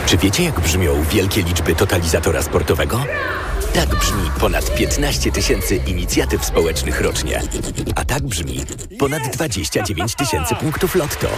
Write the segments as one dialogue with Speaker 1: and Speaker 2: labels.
Speaker 1: Czy wiecie, jak brzmią wielkie liczby totalizatora sportowego? Tak brzmi ponad 15 000 inicjatyw społecznych rocznie. A tak brzmi ponad 29 000 punktów Lotto.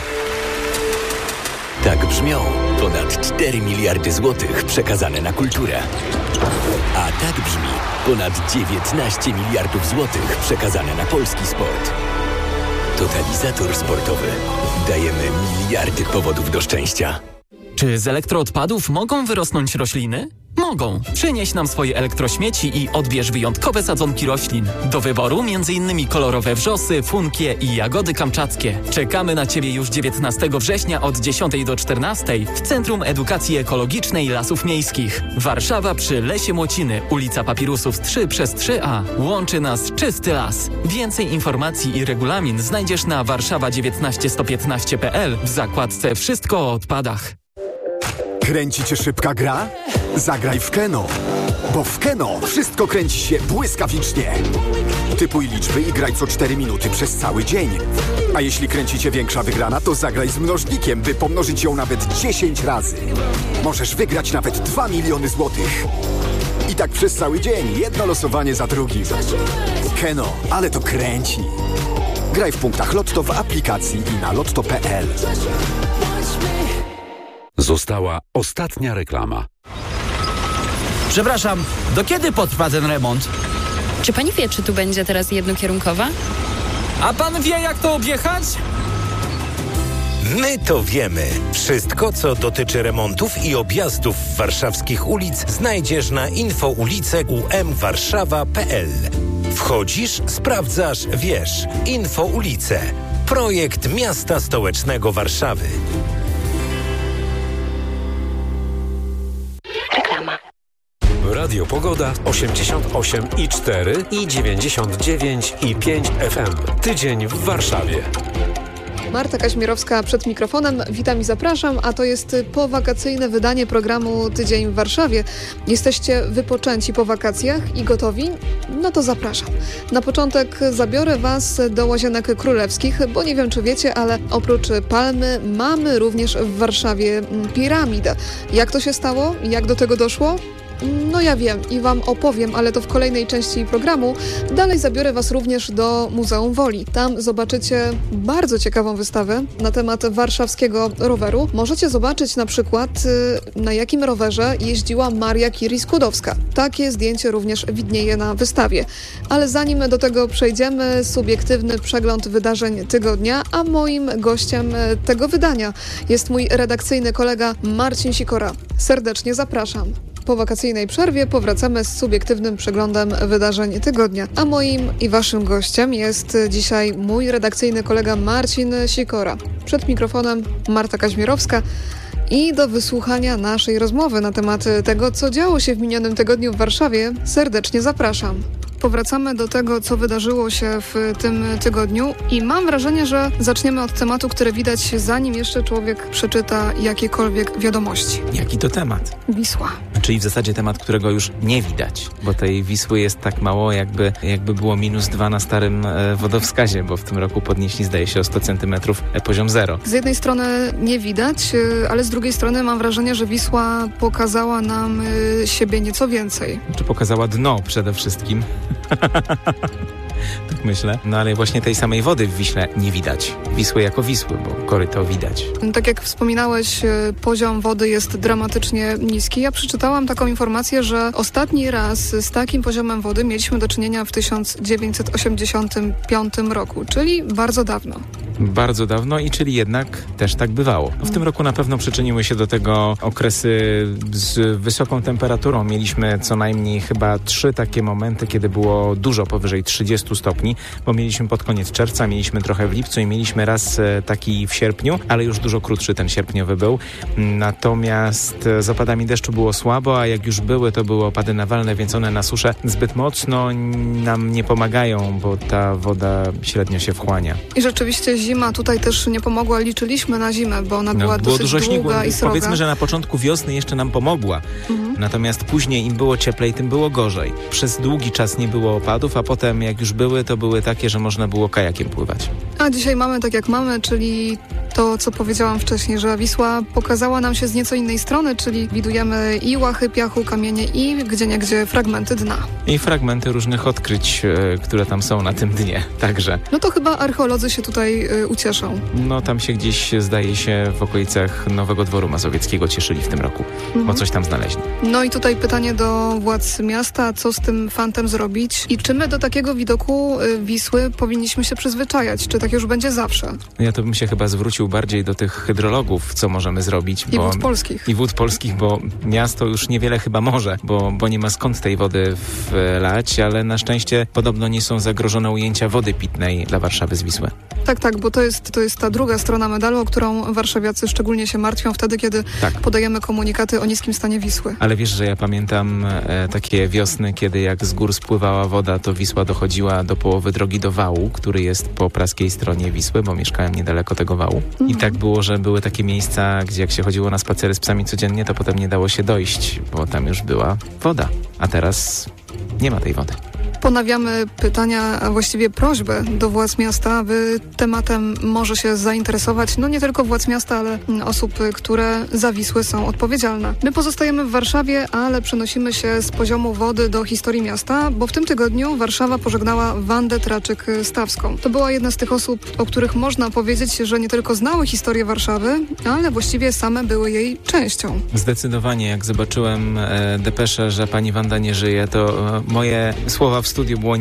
Speaker 1: Tak brzmią ponad 4 miliardy złotych przekazane na kulturę. A tak brzmi ponad 19 miliardów złotych przekazane na polski sport. Totalizator sportowy. Dajemy miliardy powodów do szczęścia.
Speaker 2: Czy z elektroodpadów mogą wyrosnąć rośliny? Mogą. Przynieś nam swoje elektrośmieci i odbierz wyjątkowe sadzonki roślin. Do wyboru m.in. kolorowe wrzosy, funkie i jagody kamczackie. Czekamy na Ciebie już 19 września od 10 do 14 w Centrum Edukacji Ekologicznej Lasów Miejskich. Warszawa przy Lesie Młociny, ulica Papirusów 3/3A. Łączy nas czysty las. Więcej informacji i regulamin znajdziesz na warszawa19115.pl w zakładce Wszystko o odpadach.
Speaker 3: Kręci Cię szybka gra? Zagraj w Keno, bo w Keno wszystko kręci się błyskawicznie. Typuj liczby i graj co 4 minuty przez cały dzień. A jeśli kręci Cię większa wygrana, to zagraj z mnożnikiem, by pomnożyć ją nawet 10 razy. Możesz wygrać nawet 2 miliony złotych. I tak przez cały dzień, jedno losowanie za drugim. Keno, ale to kręci. Graj w punktach Lotto w aplikacji i na lotto.pl.
Speaker 4: Została ostatnia reklama.
Speaker 5: Przepraszam, do kiedy potrwa ten remont?
Speaker 6: Czy pani wie, czy tu będzie teraz jednokierunkowa?
Speaker 2: A pan wie, jak to objechać?
Speaker 7: My to wiemy. Wszystko, co dotyczy remontów i objazdów warszawskich ulic, znajdziesz na infoulice.umwarszawa.pl. Wchodzisz, sprawdzasz, wiesz. Infoulice. Projekt Miasta Stołecznego Warszawy.
Speaker 4: Radio Pogoda 88,4 i 99,5 FM. Tydzień w Warszawie.
Speaker 8: Marta Kaźmierowska przed mikrofonem. Witam i zapraszam, a to jest powakacyjne wydanie programu Tydzień w Warszawie. Jesteście wypoczęci po wakacjach i gotowi? No to zapraszam. Na początek zabiorę Was do Łazienek Królewskich, bo nie wiem, czy wiecie, ale oprócz palmy mamy również w Warszawie piramidę. Jak to się stało? Jak do tego doszło? No ja wiem i Wam opowiem, ale to w kolejnej części programu. Dalej zabiorę Was również do Muzeum Woli. Tam zobaczycie bardzo ciekawą wystawę na temat warszawskiego roweru. Możecie zobaczyć na przykład, na jakim rowerze jeździła Maria Curie-Skłodowska. Takie zdjęcie również widnieje na wystawie. Ale zanim do tego przejdziemy, subiektywny przegląd wydarzeń tygodnia, a moim gościem tego wydania jest mój redakcyjny kolega Marcin Sikora. Serdecznie zapraszam. Po wakacyjnej przerwie powracamy z subiektywnym przeglądem wydarzeń tygodnia, a moim i Waszym gościem jest dzisiaj mój redakcyjny kolega Marcin Sikora. Przed mikrofonem Marta Kaźmierowska i do wysłuchania naszej rozmowy na temat tego, co działo się w minionym tygodniu w Warszawie, serdecznie zapraszam. Powracamy do tego, co wydarzyło się w tym tygodniu i mam wrażenie, że zaczniemy od tematu, który widać, zanim jeszcze człowiek przeczyta jakiekolwiek wiadomości.
Speaker 9: Jaki to temat?
Speaker 8: Wisła.
Speaker 9: Czyli w zasadzie temat, którego już nie widać, bo tej Wisły jest tak mało, jakby było -2 na starym wodowskazie, bo w tym roku podnieśli, zdaje się, o 100 centymetrów poziom zero.
Speaker 8: Z jednej strony nie widać, ale z drugiej strony mam wrażenie, że Wisła pokazała nam siebie nieco więcej.
Speaker 9: Czy pokazała dno przede wszystkim? Tak myślę. No ale właśnie tej samej wody w Wiśle nie widać. Wisły jako Wisły, bo koryto widać.
Speaker 8: Tak jak wspominałeś, poziom wody jest dramatycznie niski. Ja przeczytałam taką informację, że ostatni raz z takim poziomem wody mieliśmy do czynienia w 1985 roku, czyli bardzo dawno.
Speaker 9: Bardzo dawno i czyli jednak też tak bywało. W tym roku na pewno przyczyniły się do tego okresy z wysoką temperaturą. Mieliśmy co najmniej chyba 3 takie momenty, kiedy było dużo powyżej 30 stopni, bo mieliśmy pod koniec czerwca, mieliśmy trochę w lipcu i mieliśmy raz taki w sierpniu, ale już dużo krótszy ten sierpniowy był. Natomiast z opadami deszczu było słabo, a jak już były, to były opady nawalne, więc one na suszę zbyt mocno nam nie pomagają, bo ta woda średnio się wchłania.
Speaker 8: I rzeczywiście zima tutaj też nie pomogła. Liczyliśmy na zimę, bo ona była dosyć
Speaker 9: dużo śniegu,
Speaker 8: długa i sroga.
Speaker 9: Powiedzmy, że na początku wiosny jeszcze nam pomogła. Natomiast później im było cieplej, tym było gorzej. Przez długi czas nie było opadów, a potem jak już były, to były takie, że można było kajakiem pływać.
Speaker 8: A dzisiaj mamy tak jak mamy, czyli to, co powiedziałam wcześniej, że Wisła pokazała nam się z nieco innej strony, czyli widujemy i łachy piachu, kamienie i gdzieniegdzie fragmenty dna.
Speaker 9: I fragmenty różnych odkryć, które tam są na tym dnie także.
Speaker 8: No to chyba archeolodzy się tutaj ucieszą.
Speaker 9: No tam się gdzieś, zdaje się, w okolicach Nowego Dworu Mazowieckiego cieszyli w tym roku, bo coś tam znaleźli.
Speaker 8: No i tutaj pytanie do władz miasta, co z tym fantem zrobić i czy my do takiego widoku Wisły powinniśmy się przyzwyczajać, czy tak już będzie zawsze?
Speaker 9: Ja to bym się chyba zwrócił bardziej do tych hydrologów, co możemy zrobić.
Speaker 8: I wód polskich.
Speaker 9: I wód polskich, bo miasto już niewiele chyba może, bo nie ma skąd tej wody wlać, ale na szczęście podobno nie są zagrożone ujęcia wody pitnej dla Warszawy z Wisły.
Speaker 8: Tak, bo to jest ta druga strona medalu, o którą warszawiacy szczególnie się martwią wtedy, kiedy podajemy komunikaty o niskim stanie Wisły.
Speaker 9: Ale wiesz, że ja pamiętam takie wiosny, kiedy jak z gór spływała woda, to Wisła dochodziła do połowy drogi do wału, który jest po praskiej stronie Wisły, bo mieszkałem niedaleko tego wału. I tak było, że były takie miejsca, gdzie jak się chodziło na spacery z psami codziennie, to potem nie dało się dojść, bo tam już była woda, a teraz nie ma tej wody.
Speaker 8: Ponawiamy pytania, a właściwie prośbę do władz miasta, aby tematem może się zainteresować, no nie tylko władz miasta, ale osób, które za Wisłę są odpowiedzialne. My pozostajemy w Warszawie, ale przenosimy się z poziomu wody do historii miasta, bo w tym tygodniu Warszawa pożegnała Wandę Traczyk-Stawską. To była jedna z tych osób, o których można powiedzieć, że nie tylko znały historię Warszawy, ale właściwie same były jej częścią.
Speaker 9: Zdecydowanie, jak zobaczyłem depeszę, że pani Wanda nie żyje, to moje słowa w studiu było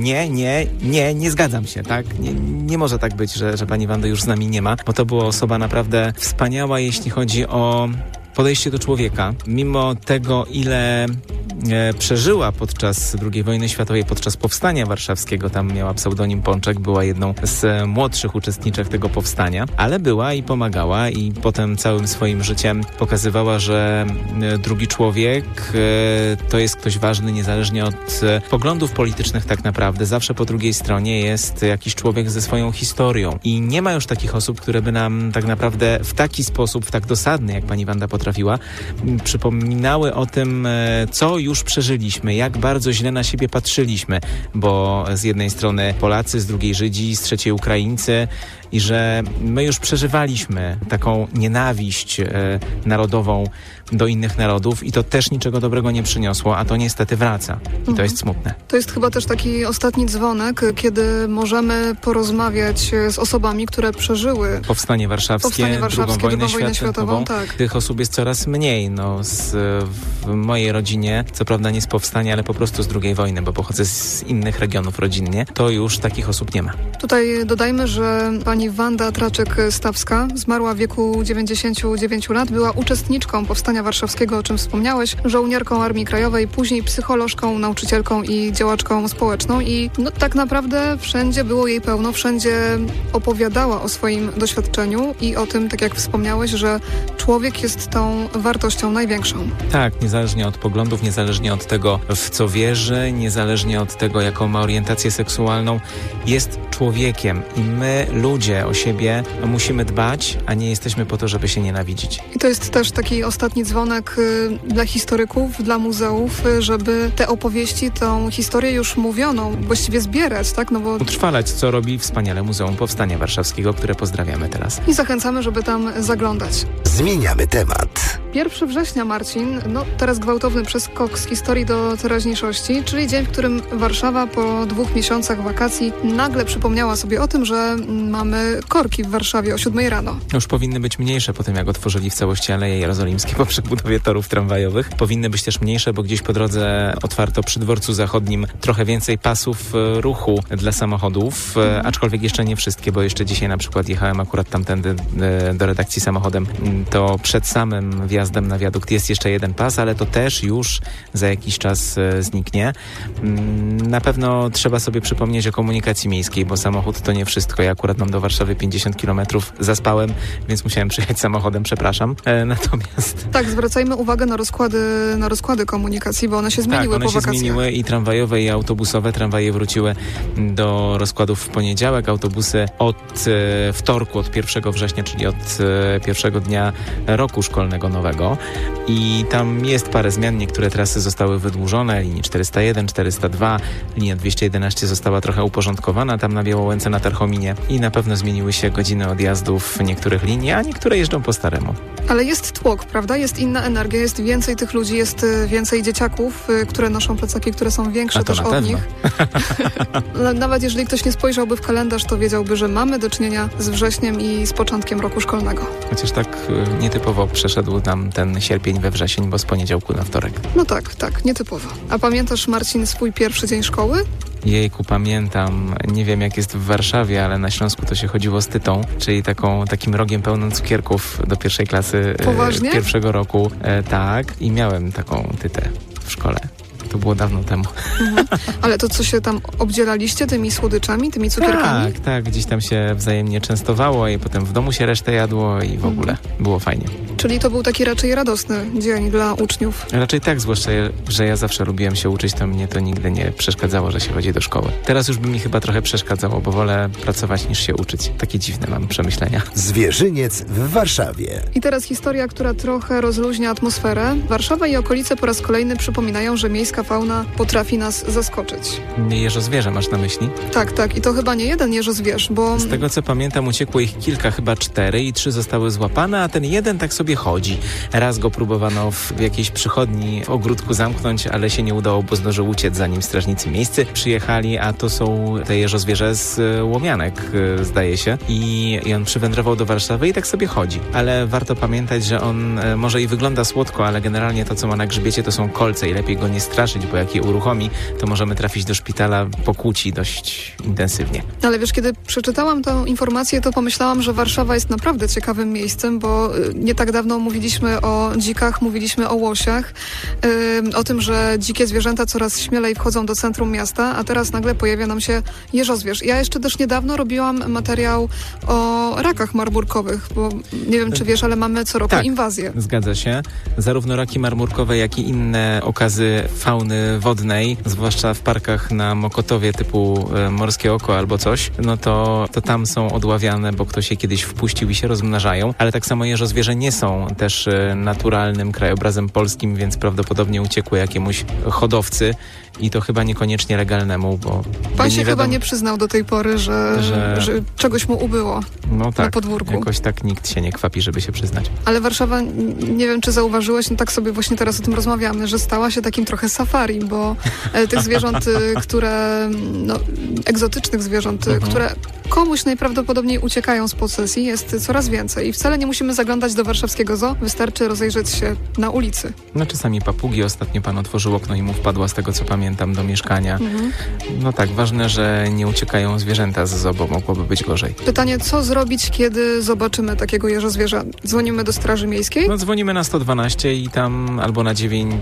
Speaker 9: nie zgadzam się, tak? Nie może tak być, że pani Wandy już z nami nie ma, bo to była osoba naprawdę wspaniała, jeśli chodzi o podejście do człowieka. Mimo tego, ile przeżyła podczas II wojny światowej, podczas powstania warszawskiego, tam miała pseudonim Pączek, była jedną z młodszych uczestniczek tego powstania, ale była i pomagała i potem całym swoim życiem pokazywała, że drugi człowiek to jest ktoś ważny, niezależnie od poglądów politycznych tak naprawdę. Zawsze po drugiej stronie jest jakiś człowiek ze swoją historią i nie ma już takich osób, które by nam tak naprawdę w taki sposób, w tak dosadny, jak pani Wanda potrafiła, przypominały o tym, co już przeżyliśmy, jak bardzo źle na siebie patrzyliśmy, bo z jednej strony Polacy, z drugiej Żydzi, z trzeciej Ukraińcy i że my już przeżywaliśmy taką nienawiść narodową do innych narodów i to też niczego dobrego nie przyniosło, a to niestety wraca. I to jest smutne.
Speaker 8: To jest chyba też taki ostatni dzwonek, kiedy możemy porozmawiać z osobami, które przeżyły
Speaker 9: Powstanie Warszawskie, drugą wojnę światową.
Speaker 8: Tak.
Speaker 9: Tych osób jest coraz mniej. W mojej rodzinie, co prawda nie z powstania, ale po prostu z II wojny, bo pochodzę z innych regionów rodzinnie, to już takich osób nie ma.
Speaker 8: Tutaj dodajmy, że pani Wanda Traczyk-Stawska zmarła w wieku 99 lat, była uczestniczką Powstania Warszawskiego, o czym wspomniałeś, żołnierką Armii Krajowej, później psycholożką, nauczycielką i działaczką społeczną i tak naprawdę wszędzie było jej pełno, wszędzie opowiadała o swoim doświadczeniu i o tym, tak jak wspomniałeś, że człowiek jest tą wartością największą.
Speaker 9: Tak, niezależnie od poglądów, niezależnie od tego, w co wierzy, niezależnie od tego, jaką ma orientację seksualną, jest człowiekiem i my, ludzie, o siebie musimy dbać, a nie jesteśmy po to, żeby się nienawidzić.
Speaker 8: I to jest też taki ostatni dzwonek dla historyków, dla muzeów, żeby te opowieści, tą historię już mówioną właściwie zbierać, tak? No bo
Speaker 9: utrwalać, co robi wspaniale Muzeum Powstania Warszawskiego, które pozdrawiamy teraz.
Speaker 8: I zachęcamy, żeby tam zaglądać.
Speaker 1: Zmieniamy temat.
Speaker 8: 1 września, Marcin, teraz gwałtowny przeskok z historii do teraźniejszości, czyli dzień, w którym Warszawa po 2 miesiącach wakacji nagle przypomniała sobie o tym, że mamy korki w Warszawie o 7 rano.
Speaker 9: Już powinny być mniejsze po tym, jak otworzyli w całości Aleje Jerozolimskie po przebudowie torów tramwajowych. Powinny być też mniejsze, bo gdzieś po drodze otwarto przy dworcu zachodnim trochę więcej pasów ruchu dla samochodów, aczkolwiek jeszcze nie wszystkie, bo jeszcze dzisiaj na przykład jechałem akurat tamtędy do redakcji samochodem. To przed samym wjazdem na wiadukt jest jeszcze jeden pas, ale to też już za jakiś czas zniknie. Na pewno trzeba sobie przypomnieć o komunikacji miejskiej, bo samochód to nie wszystko. Ja akurat mam do Warszawy 50 km, zaspałem, więc musiałem przyjechać samochodem, przepraszam. Natomiast...
Speaker 8: Tak, zwracajmy uwagę na rozkłady komunikacji, bo one się zmieniły po wakacjach.
Speaker 9: Tak, one się zmieniły i tramwajowe, i autobusowe. Tramwaje wróciły do rozkładów w poniedziałek, autobusy od wtorku, od 1 września, czyli od pierwszego dnia roku szkolnego nowego. ekspresowego i tam jest parę zmian, niektóre trasy zostały wydłużone, linii 401, 402, linia 211 została trochę uporządkowana tam na Białołęce, na Tarchominie i na pewno zmieniły się godziny odjazdów niektórych linii, a niektóre jeżdżą po staremu.
Speaker 8: Ale jest tłok, prawda? Jest inna energia, jest więcej tych ludzi, jest więcej dzieciaków, które noszą plecaki, które są większe też od nich. Nawet jeżeli ktoś nie spojrzałby w kalendarz, to wiedziałby, że mamy do czynienia z wrześniem i z początkiem roku szkolnego.
Speaker 9: Chociaż tak nietypowo przeszedł nam ten sierpień we wrzesień, bo z poniedziałku na wtorek.
Speaker 8: No tak, nietypowo. A pamiętasz, Marcin, swój pierwszy dzień szkoły?
Speaker 9: Jejku, pamiętam. Nie wiem, jak jest w Warszawie, ale na Śląsku to się chodziło z tytą, czyli takim rogiem pełnym cukierków do pierwszej klasy pierwszego roku. Tak, i miałem taką tytę w szkole. To było dawno temu.
Speaker 8: Ale to co się tam obdzielaliście tymi słodyczami, tymi cukierkami?
Speaker 9: Tak, gdzieś tam się wzajemnie częstowało i potem w domu się resztę jadło i w ogóle było fajnie.
Speaker 8: Czyli to był taki raczej radosny dzień dla uczniów?
Speaker 9: Raczej tak, zwłaszcza, że ja zawsze lubiłem się uczyć, to mnie to nigdy nie przeszkadzało, że się chodzi do szkoły. Teraz już by mi chyba trochę przeszkadzało, bo wolę pracować niż się uczyć. Takie dziwne mam przemyślenia.
Speaker 10: Zwierzyniec w Warszawie.
Speaker 8: I teraz historia, która trochę rozluźnia atmosferę. Warszawa i okolice po raz kolejny przypominają, że miejska fauna potrafi nas zaskoczyć.
Speaker 9: Jeżozwierzę masz na myśli?
Speaker 8: Tak. I to chyba nie jeden jeżozwierz, bo...
Speaker 9: Z tego co pamiętam, uciekło ich kilka, chyba 4 i 3 zostały złapane, a ten jeden tak sobie chodzi. Raz go próbowano w jakiejś przychodni w ogródku zamknąć, ale się nie udało, bo zdążył uciec, zanim strażnicy miejscy przyjechali, a to są te jeżozwierzę z Łomianek, zdaje się. I on przywędrował do Warszawy i tak sobie chodzi. Ale warto pamiętać, że on może i wygląda słodko, ale generalnie to, co ma na grzbiecie, to są kolce i lepiej go nie straszyć, bo jak je uruchomi, to możemy trafić do szpitala po kłuci dość intensywnie.
Speaker 8: Ale wiesz, kiedy przeczytałam tę informację, to pomyślałam, że Warszawa jest naprawdę ciekawym miejscem, bo nie tak dawno mówiliśmy o dzikach, mówiliśmy o łosiach, o tym, że dzikie zwierzęta coraz śmielej wchodzą do centrum miasta, a teraz nagle pojawia nam się jeżozwierz. Ja jeszcze też niedawno robiłam materiał o rakach marmurkowych, bo nie wiem, czy wiesz, ale mamy co roku inwazję.
Speaker 9: Zgadza się. Zarówno raki marmurkowe, jak i inne okazy fauny wodnej, zwłaszcza w parkach na Mokotowie typu Morskie Oko albo coś, no to tam są odławiane, bo ktoś je kiedyś wpuścił i się rozmnażają, ale tak samo jeżozwierze nie są też naturalnym krajobrazem polskim, więc prawdopodobnie uciekły jakiemuś hodowcy i to chyba niekoniecznie legalnemu, bo...
Speaker 8: Pan się chyba nie przyznał do tej pory, że czegoś mu ubyło na podwórku.
Speaker 9: Jakoś tak nikt się nie kwapi, żeby się przyznać.
Speaker 8: Ale Warszawa, nie wiem, czy zauważyłeś, tak sobie właśnie teraz o tym rozmawiamy, że stała się takim trochę safari, bo tych zwierząt, które... egzotycznych zwierząt, które komuś najprawdopodobniej uciekają z posesji, jest coraz więcej. I wcale nie musimy zaglądać do warszawskiego zoo, wystarczy rozejrzeć się na ulicy.
Speaker 9: No czasami papugi. Ostatnio pan otworzył okno i mu wpadła, z tego co pamiętam, do mieszkania. No tak, ważne, że nie uciekają zwierzęta z zoo, bo mogłoby być gorzej.
Speaker 8: Pytanie, co zrobić, kiedy zobaczymy takiego jeżozwierza? Dzwonimy do Straży Miejskiej?
Speaker 9: No dzwonimy na 112 i tam albo na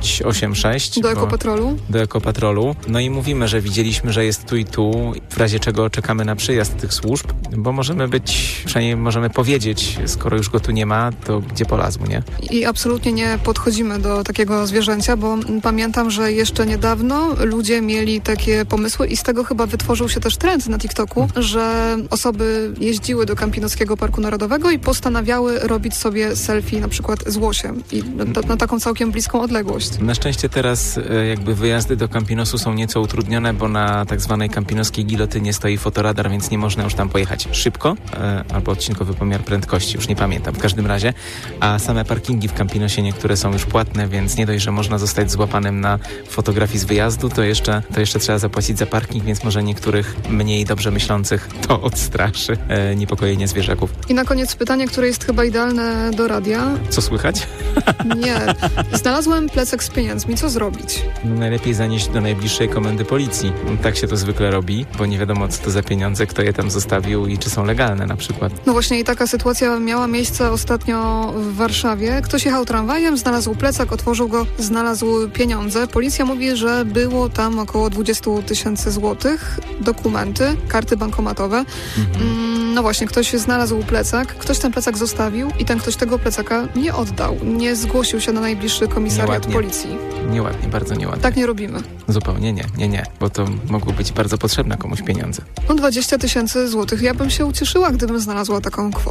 Speaker 9: 986.
Speaker 8: Do Ekopatrolu?
Speaker 9: Do Ekopatrolu. No i mówimy, że widzieliśmy, że jest tu i tu, w razie czego czekamy na przyjazd tych służb, bo przynajmniej możemy powiedzieć, skoro już go tu nie ma, to gdzie polazł, nie?
Speaker 8: I absolutnie nie podchodzimy do takiego zwierzęcia, bo pamiętam, że jeszcze niedawno ludzie mieli takie pomysły i z tego chyba wytworzył się też trend na TikToku, że osoby jeździły do Kampinoskiego Parku Narodowego i postanawiały robić sobie selfie na przykład z łosiem i na taką całkiem bliską odległość.
Speaker 9: Na szczęście teraz jakby wyjazdy do Kampinosu są nieco utrudnione, bo na tak zwanej kampinoskiej gilotynie stoi fotoradar, więc nie można już tam pojechać szybko, albo odcinkowy pomiar prędkości, już nie pamiętam, w każdym razie, a same parkingi w Kampinosie niektóre są już płatne, więc nie dość, że można zostać złapanym na fotografii z wyjazdu, to jeszcze trzeba zapłacić za parking, więc może niektórych mniej dobrze myślących to odstraszy niepokojenie zwierzaków.
Speaker 8: I na koniec pytanie, które jest chyba idealne do radia.
Speaker 9: Co słychać?
Speaker 8: Nie. Znalazłem plecak z pieniędzmi. Co zrobić?
Speaker 9: No, najlepiej zanieść do najbliższej komendy policji. Tak się to zwykle robi, bo nie wiadomo, co to za pieniądze, kto je tam zostawił i czy są legalne na przykład.
Speaker 8: No właśnie i taka sytuacja miała miejsce ostatnio w Warszawie. Ktoś jechał tramwajem, znalazł plecak, otworzył go, znalazł pieniądze. Policja mówi, że było tam około 20 000 złotych, dokumenty, karty bankomatowe. No właśnie, ktoś znalazł plecak, ktoś ten plecak zostawił i ten ktoś tego plecaka nie oddał. Nie zgłosił się na najbliższy komisariat policji.
Speaker 9: Nieładnie, bardzo nieładnie.
Speaker 8: Tak nie robimy.
Speaker 9: Zupełnie nie, bo to mogły być bardzo potrzebne komuś pieniądze.
Speaker 8: No 20 000 złotych. Ja bym się ucieszyła, gdybym znalazła taką kwotę.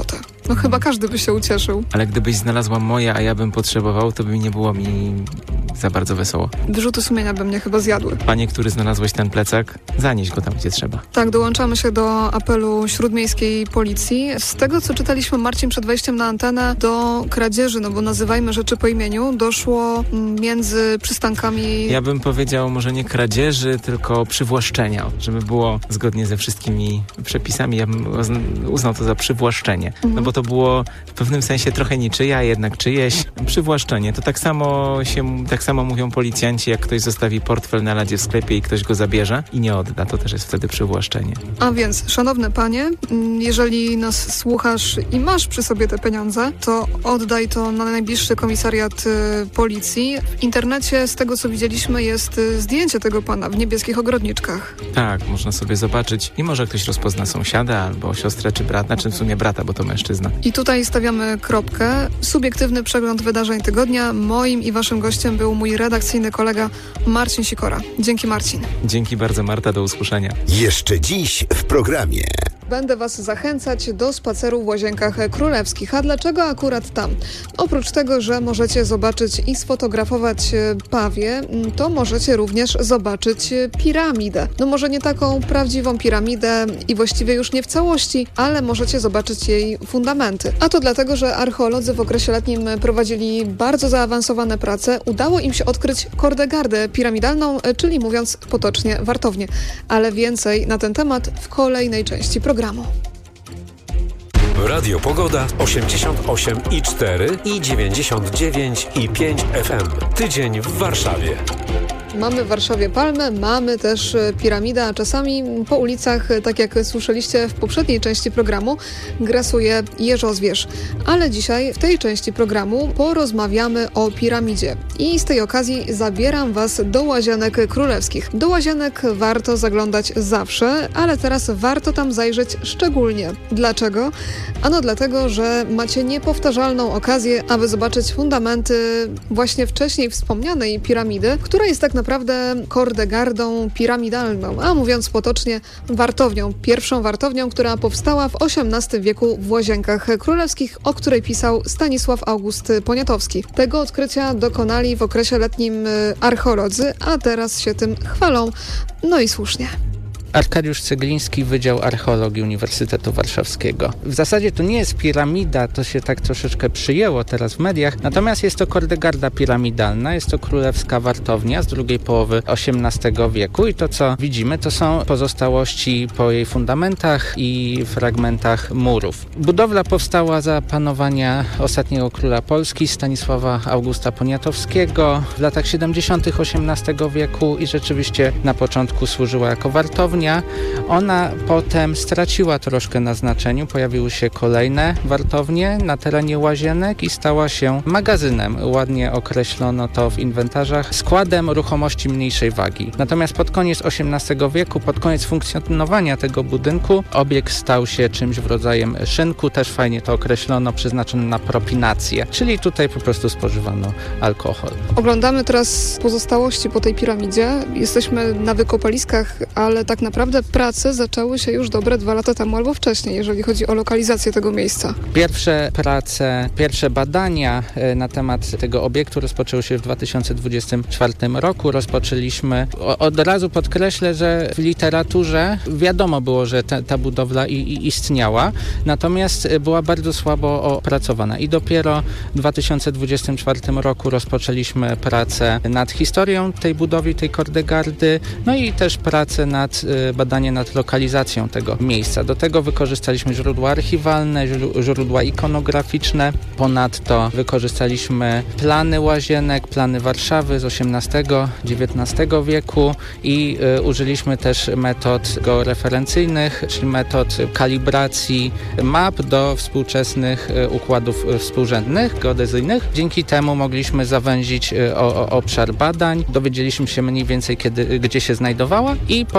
Speaker 8: No chyba każdy by się ucieszył.
Speaker 9: Ale gdybyś znalazła moje, a ja bym potrzebował, to by nie było mi za bardzo wesoło.
Speaker 8: Wyrzuty sumienia by mnie chyba zjadły.
Speaker 9: Panie, który znalazłeś ten plecak, zanieś go tam, gdzie trzeba.
Speaker 8: Tak, dołączamy się do apelu śródmiejskiej policji. Z tego, co czytaliśmy, Marcin, przed wejściem na antenę, do kradzieży, no bo nazywajmy rzeczy po imieniu, doszło między przystankami...
Speaker 9: Ja bym powiedział może nie kradzieży, tylko przywłaszczenia, żeby było zgodnie ze wszystkimi przepisami. Ja bym uznał to za przywłaszczenie. No bo to było w pewnym sensie trochę niczyja, jednak czyjeś. Przywłaszczenie. To tak samo mówią policjanci, jak ktoś zostawi portfel na ladzie w sklepie i ktoś go zabierze i nie odda. To też jest wtedy przywłaszczenie.
Speaker 8: A więc, szanowny panie, jeżeli nas słuchasz i masz przy sobie te pieniądze, to oddaj to na najbliższy komisariat policji. W internecie, z tego co widzieliśmy, jest zdjęcie tego pana w niebieskich ogrodniczkach.
Speaker 9: Tak, można sobie zobaczyć i może ktoś rozpozna sąsiada albo siostrę czy brata, czy w sumie brata, bo to mężczyzna.
Speaker 8: I tutaj stawiamy kropkę. Subiektywny przegląd wydarzeń tygodnia. Moim i waszym gościem był mój redakcyjny kolega Marcin Sikora. Dzięki, Marcin.
Speaker 9: Dzięki bardzo, Marta, do usłyszenia.
Speaker 10: Jeszcze dziś w programie.
Speaker 8: Będę was zachęcać do spaceru w Łazienkach Królewskich. A dlaczego akurat tam? Oprócz tego, że możecie zobaczyć i sfotografować pawie, to możecie również zobaczyć piramidę. No może nie taką prawdziwą piramidę i właściwie już nie w całości, ale możecie zobaczyć jej fundamenty. A to dlatego, że archeolodzy w okresie letnim prowadzili bardzo zaawansowane prace. Udało im się odkryć kordegardę piramidalną, czyli mówiąc potocznie wartownię. Ale więcej na ten temat w kolejnej części programu.
Speaker 4: Radio Pogoda 88,4 i 99,5 FM. Tydzień w Warszawie.
Speaker 8: Mamy w Warszawie palmę, mamy też piramidę, a czasami po ulicach, tak jak słyszeliście w poprzedniej części programu, grasuje jeżozwierz. Ale dzisiaj w tej części programu porozmawiamy o piramidzie. I z tej okazji zabieram was do Łazienek Królewskich. Do Łazienek warto zaglądać zawsze, ale teraz warto tam zajrzeć szczególnie. Dlaczego? Ano dlatego, że macie niepowtarzalną okazję, aby zobaczyć fundamenty właśnie wcześniej wspomnianej piramidy, która jest tak naprawdę kordegardą piramidalną, a mówiąc potocznie wartownią. Pierwszą wartownią, która powstała w XVIII wieku w Łazienkach Królewskich, o której pisał Stanisław August Poniatowski. Tego odkrycia dokonali w okresie letnim archeolodzy, a teraz się tym chwalą. No i słusznie.
Speaker 5: Arkadiusz Cegliński, Wydział Archeologii Uniwersytetu Warszawskiego. W zasadzie to nie jest piramida, to się tak troszeczkę przyjęło teraz w mediach, natomiast jest to kordegarda piramidalna, jest to królewska wartownia z drugiej połowy XVIII wieku i to, co widzimy, to są pozostałości po jej fundamentach i fragmentach murów. Budowla powstała za panowania ostatniego króla Polski, Stanisława Augusta Poniatowskiego w latach 70. XVIII wieku i rzeczywiście na początku służyła jako wartownia. Ona potem straciła troszkę na znaczeniu, pojawiły się kolejne wartownie na terenie Łazienek i stała się magazynem. Ładnie określono to w inwentarzach, składem ruchomości mniejszej wagi. Natomiast pod koniec XVIII wieku, pod koniec funkcjonowania tego budynku, obiekt stał się czymś w rodzaju szynku, też fajnie to określono, przeznaczony na propinację, czyli tutaj po prostu spożywano alkohol.
Speaker 8: Oglądamy teraz pozostałości po tej piramidzie. Jesteśmy na wykopaliskach, ale tak naprawdę prace zaczęły się już dobre 2 lata temu albo wcześniej, jeżeli chodzi o lokalizację tego miejsca.
Speaker 5: Pierwsze prace, pierwsze badania na temat tego obiektu rozpoczęły się w 2024 roku. Rozpoczęliśmy, od razu podkreślę, że w literaturze wiadomo było, że ta budowla istniała, natomiast była bardzo słabo opracowana i dopiero w 2024 roku rozpoczęliśmy pracę nad historią tej budowli, tej kordegardy, no i też pracę nad badanie nad lokalizacją tego miejsca. Do tego wykorzystaliśmy źródła archiwalne, źródła ikonograficzne. Ponadto wykorzystaliśmy plany Łazienek, plany Warszawy z XVIII-XIX wieku i użyliśmy też metod georeferencyjnych, czyli metod kalibracji map do współczesnych układów współrzędnych, geodezyjnych. Dzięki temu mogliśmy zawęzić obszar badań, dowiedzieliśmy się mniej więcej gdzie się znajdowała i potem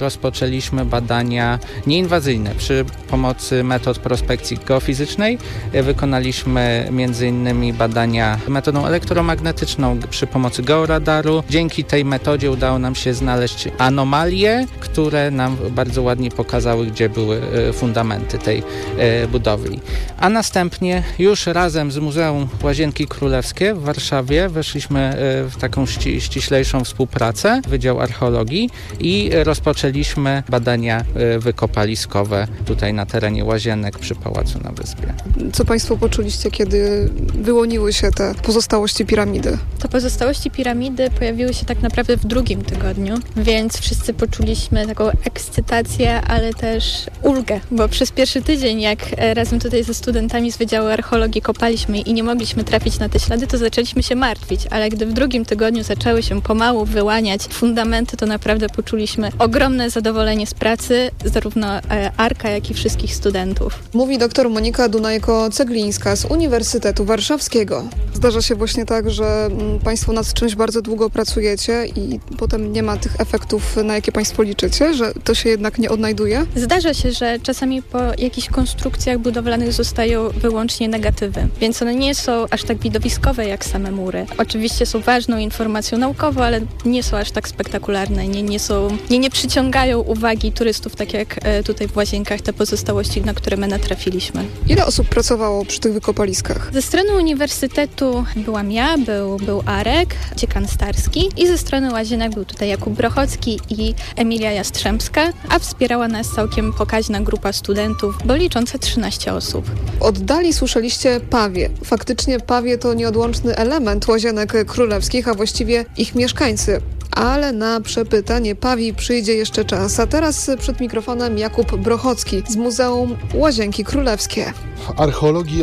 Speaker 5: rozpoczęliśmy badania nieinwazyjne przy pomocy metod prospekcji geofizycznej. Wykonaliśmy m.in. badania metodą elektromagnetyczną przy pomocy georadaru. Dzięki tej metodzie udało nam się znaleźć anomalie, które nam bardzo ładnie pokazały, gdzie były fundamenty tej budowli. A następnie już razem z Muzeum Łazienki Królewskie w Warszawie weszliśmy w taką ściślejszą współpracę, Wydział Archeologii, i rozpoczęliśmy badania wykopaliskowe tutaj na terenie Łazienek przy Pałacu na Wyspie.
Speaker 8: Co Państwo poczuliście, kiedy wyłoniły się te pozostałości piramidy?
Speaker 11: To pozostałości piramidy pojawiły się tak naprawdę w drugim tygodniu, więc wszyscy poczuliśmy taką ekscytację, ale też ulgę, bo przez pierwszy tydzień, jak razem tutaj ze studentami z Wydziału Archeologii kopaliśmy i nie mogliśmy trafić na te ślady, to zaczęliśmy się martwić, ale gdy w drugim tygodniu zaczęły się pomału wyłaniać fundamenty, to naprawdę poczuliśmy ogromne zadowolenie z pracy, zarówno Arka, jak i wszystkich studentów.
Speaker 8: Mówi dr Monika Dunajko-Ceglińska z Uniwersytetu Warszawskiego. Zdarza się właśnie tak, że Państwo nad czymś bardzo długo pracujecie i potem nie ma tych efektów, na jakie Państwo liczycie, że to się jednak nie odnajduje?
Speaker 11: Zdarza się, że czasami po jakichś konstrukcjach budowlanych zostają wyłącznie negatywy, więc one nie są aż tak widowiskowe jak same mury. Oczywiście są ważną informacją naukową, ale nie są aż tak spektakularne, nie przyciągają uwagi turystów, tak jak tutaj w Łazienkach te pozostałości, na które my natrafiliśmy.
Speaker 8: Ile osób pracowało przy tych wykopaliskach?
Speaker 11: Ze strony uniwersytetu byłam ja, był Arek, dziekan Starski, i ze strony Łazienek był tutaj Jakub Brochocki i Emilia Jastrzębska, a wspierała nas całkiem pokaźna grupa studentów, bo licząca 13 osób.
Speaker 8: W oddali słyszeliście pawie. Faktycznie pawie to nieodłączny element Łazienek Królewskich, a właściwie ich mieszkańcy. Ale na przepytanie pawi przyjdzie jeszcze czas. A teraz przed mikrofonem Jakub Brochocki z Muzeum Łazienki Królewskie.
Speaker 12: W archeologii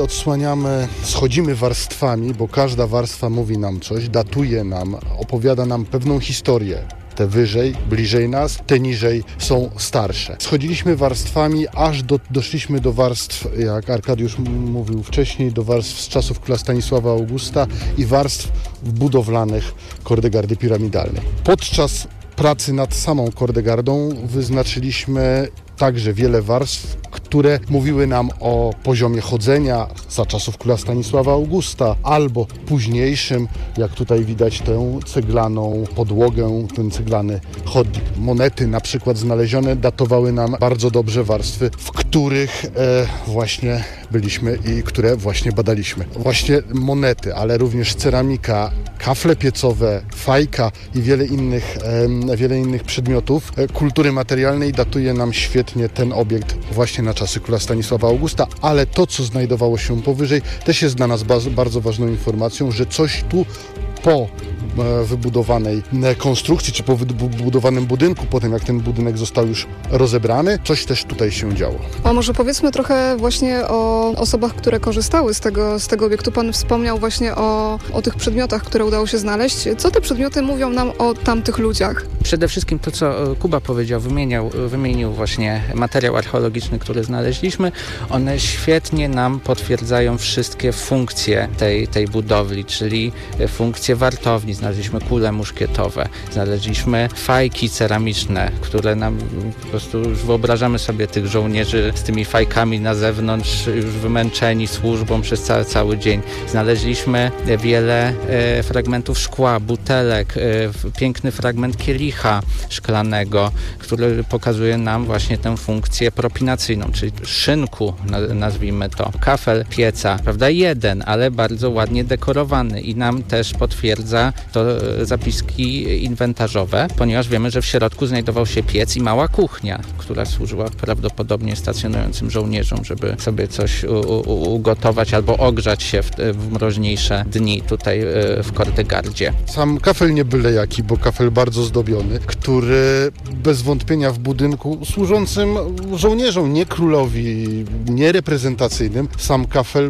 Speaker 12: schodzimy warstwami, bo każda warstwa mówi nam coś, datuje nam, opowiada nam pewną historię. Te wyżej, bliżej nas, te niżej są starsze. Schodziliśmy warstwami, aż doszliśmy do warstw, jak Arkadiusz mówił wcześniej, do warstw z czasów króla Stanisława Augusta i warstw budowlanych Kordegardy piramidalnej. Podczas pracy nad samą Kordegardą wyznaczyliśmy także wiele warstw, które mówiły nam o poziomie chodzenia za czasów króla Stanisława Augusta, albo późniejszym, jak tutaj widać tę ceglaną podłogę, ten ceglany chodnik. Monety na przykład znalezione datowały nam bardzo dobrze warstwy, w których właśnie byliśmy i które właśnie badaliśmy. Właśnie monety, ale również ceramika, kafle piecowe, fajka i wiele innych przedmiotów kultury materialnej datuje nam świetnie ten obiekt właśnie na czasy króla Stanisława Augusta, ale to, co znajdowało się powyżej, też jest dla nas bardzo ważną informacją, że coś tu po wybudowanej konstrukcji, czy po wybudowanym budynku, potem jak ten budynek został już rozebrany, coś też tutaj się działo.
Speaker 8: A może powiedzmy trochę właśnie o osobach, które korzystały z tego obiektu. Pan wspomniał właśnie o tych przedmiotach, które udało się znaleźć. Co te przedmioty mówią nam o tamtych ludziach?
Speaker 5: Przede wszystkim to, co Kuba powiedział, wymienił właśnie materiał archeologiczny, który znaleźliśmy. One świetnie nam potwierdzają wszystkie funkcje tej budowli, czyli funkcje wartowni. Znaleźliśmy kule muszkietowe, znaleźliśmy fajki ceramiczne, które nam po prostu już wyobrażamy sobie tych żołnierzy z tymi fajkami na zewnątrz, już wymęczeni służbą przez cały dzień. Znaleźliśmy wiele fragmentów szkła, butelek, piękny fragment kielicha szklanego, który pokazuje nam właśnie tę funkcję propinacyjną, czyli szynku, nazwijmy to, kafel pieca, prawda, jeden, ale bardzo ładnie dekorowany i nam też potwierdza to zapiski inwentarzowe, ponieważ wiemy, że w środku znajdował się piec i mała kuchnia, która służyła prawdopodobnie stacjonującym żołnierzom, żeby sobie coś ugotować albo ogrzać się w mroźniejsze dni tutaj w Kordegardzie.
Speaker 12: Sam kafel nie byle jaki, bo kafel bardzo zdobiony, który bez wątpienia w budynku służącym żołnierzom, nie królowi, nie reprezentacyjnym, sam kafel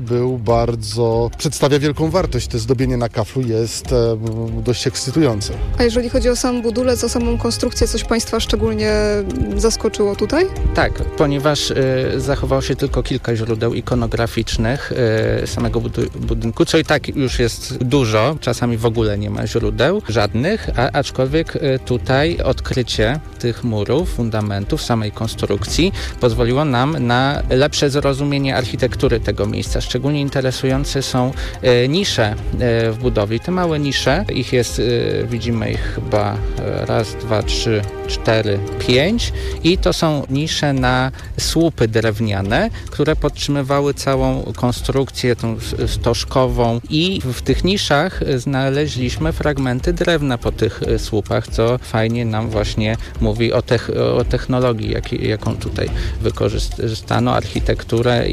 Speaker 12: przedstawia wielką wartość. To zdobienie na kaflu jest dość ekscytujące.
Speaker 8: A jeżeli chodzi o sam budulec, o samą konstrukcję, coś Państwa szczególnie zaskoczyło tutaj?
Speaker 5: Tak, ponieważ zachowało się tylko kilka źródeł ikonograficznych samego budynku, co i tak już jest dużo, czasami w ogóle nie ma źródeł żadnych, aczkolwiek tutaj tutaj odkrycie tych murów, fundamentów, samej konstrukcji pozwoliło nam na lepsze zrozumienie architektury tego miejsca. Szczególnie interesujące są nisze w budowie. Te małe nisze, ich jest, widzimy ich chyba 1, 2, 3, 4, 5 i to są nisze na słupy drewniane, które podtrzymywały całą konstrukcję tą stożkową i w tych niszach znaleźliśmy fragmenty drewna po tych słupach, co fajnie nam właśnie mówi o technologii, jaką tutaj wykorzystano, architekturę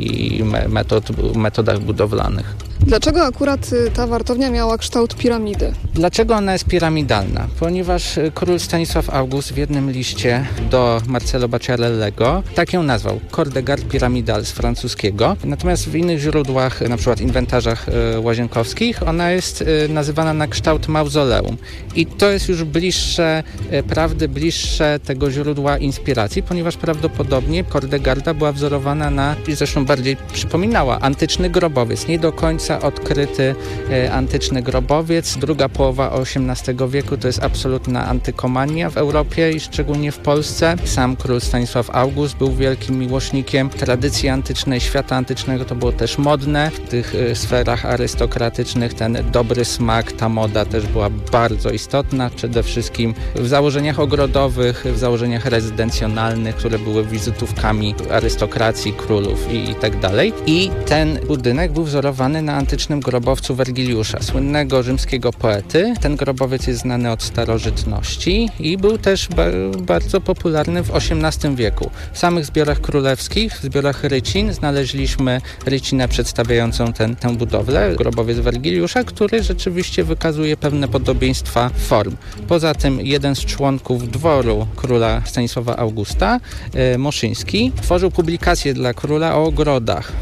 Speaker 5: i metodach budowlanych.
Speaker 8: Dlaczego akurat ta wartownia miała kształt piramidy?
Speaker 5: Dlaczego ona jest piramidalna? Ponieważ król Stanisław August w jednym liście do Marcello Bacciarellego tak ją nazwał, Corps de Garde Pyramidale z francuskiego. Natomiast w innych źródłach, na przykład inwentarzach łazienkowskich, ona jest nazywana na kształt mauzoleum. I to jest już bliższe prawdy, bliższe tego źródła inspiracji, ponieważ prawdopodobnie Corps de Garde była wzorowana na, i zresztą bardziej przypominała, antyczny grobowiec. Nie do końca odkryty antyczny grobowiec. Druga połowa XVIII wieku to jest absolutna antykomania w Europie i szczególnie w Polsce. Sam król Stanisław August był wielkim miłośnikiem tradycji antycznej, świata antycznego. To było też modne. W tych sferach arystokratycznych ten dobry smak, ta moda też była bardzo istotna. Przede wszystkim w założeniach ogrodowych, w założeniach rezydencjonalnych, które były wizytówkami arystokracji, królów i tak dalej. I ten budynek był wzorowany na antycznym grobowcu Wergiliusza, słynnego rzymskiego poety. Ten grobowiec jest znany od starożytności i był też bardzo popularny w XVIII wieku. W samych zbiorach królewskich, w zbiorach rycin znaleźliśmy rycinę przedstawiającą tę budowlę, grobowiec Wergiliusza, który rzeczywiście wykazuje pewne podobieństwa form. Poza tym jeden z członków dworu króla Stanisława Augusta, Moszyński, tworzył publikację dla króla o ogrodach,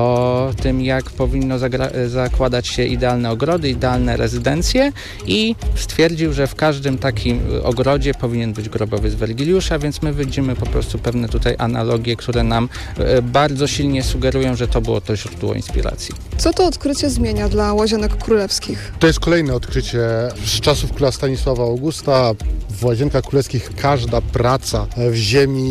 Speaker 5: o tym, jak powinno zakładać się idealne ogrody, idealne rezydencje i stwierdził, że w każdym takim ogrodzie powinien być grobowiec Wergiliusza, więc my widzimy po prostu pewne tutaj analogie, które nam bardzo silnie sugerują, że to było to źródło inspiracji.
Speaker 8: Co to odkrycie zmienia dla łazienek królewskich?
Speaker 12: To jest kolejne odkrycie z czasów króla Stanisława Augusta. W łazienkach królewskich każda praca w ziemi,